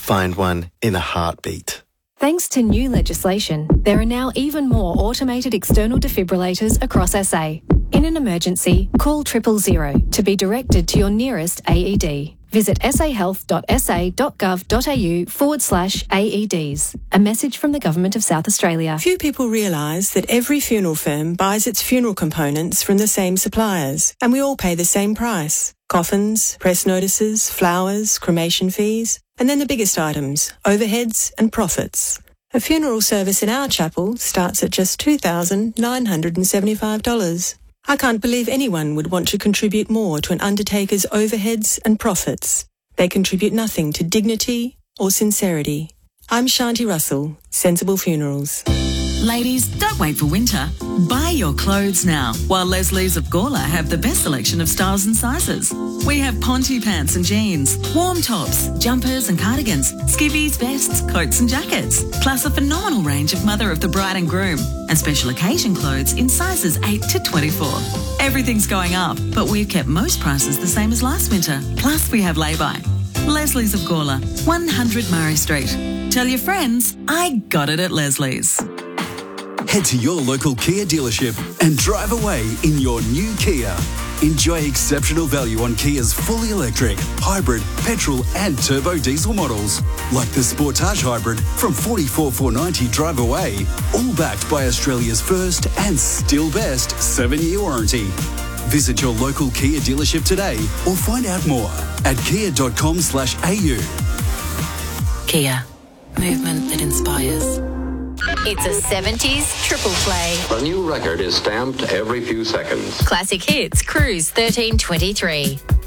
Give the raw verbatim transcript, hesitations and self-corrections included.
find one in a heartbeat. Thanks to new legislation, there are now even more automated external defibrillators across S A. In an emergency, call triple zero to be directed to your nearest A E D. Visit sahealth.sa.gov.au forward slash AEDs. A message from the Government of South Australia. Few people realise that every funeral firm buys its funeral components from the same suppliers, and we all pay the same price. Coffins, press notices, flowers, cremation fees, and then the biggest items, overheads and profits. A funeral service in our chapel starts at just two thousand nine hundred seventy-five dollars. I can't believe anyone would want to contribute more to an undertaker's overheads and profits. They contribute nothing to dignity or sincerity. I'm Shanti Russell, Sensible Funerals. Ladies, don't wait for winter. Buy your clothes now, while Leslie's of Gawler have the best selection of styles and sizes. We have ponte pants and jeans, warm tops, jumpers and cardigans, skivvies, vests, coats and jackets, plus a phenomenal range of mother of the bride and groom and special occasion clothes in sizes eight to twenty-four. Everything's going up, but we've kept most prices the same as last winter. Plus, we have lay-by. Leslie's of Gawler, one hundred Murray Street. Tell your friends, I got it at Leslie's. Head to your local Kia dealership and drive away in your new Kia. Enjoy exceptional value on Kia's fully electric, hybrid, petrol and turbo diesel models, like the Sportage Hybrid from forty-four thousand four hundred ninety dollars drive away, all backed by Australia's first and still best seven-year warranty. Visit your local Kia dealership today or find out more at kia.com slash au. Kia. Movement that inspires. It's a seventies triple play. A new record is stamped every few seconds. Classic hits, Cruise thirteen twenty-three.